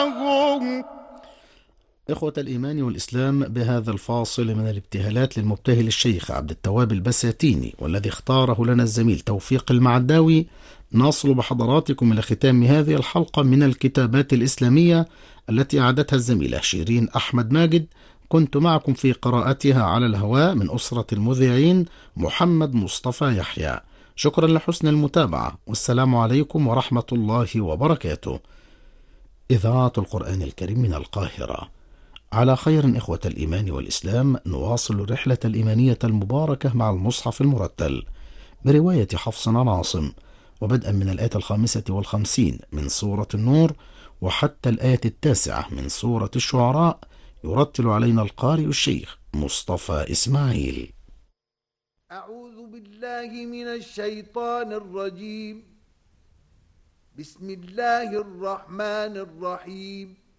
إخوة الإيمان والإسلام، بهذا الفاصل من الابتهالات للمبتهل الشيخ عبد التواب البساتيني والذي اختاره لنا الزميل توفيق المعداوي، نصل بحضراتكم إلى ختام هذه الحلقة من الكتابات الإسلامية التي أعدتها الزميلة شيرين أحمد ماجد. كنت معكم في قراءتها على الهواء من أسرة المذيعين محمد مصطفى يحيى. شكرا لحسن المتابعة، والسلام عليكم ورحمة الله وبركاته. إذاعة القرآن الكريم من القاهرة. على خير إخوة الإيمان والإسلام، نواصل الرحلة الإيمانية المباركة مع المصحف المرتل برواية حفص عن عاصم، وبدءا من الآية 55 من سورة النور وحتى الآية 9 من سورة الشعراء، يرتل علينا القارئ الشيخ مصطفى إسماعيل. أعوذ بالله من الشيطان الرجيم. بسم الله الرحمن الرحيم.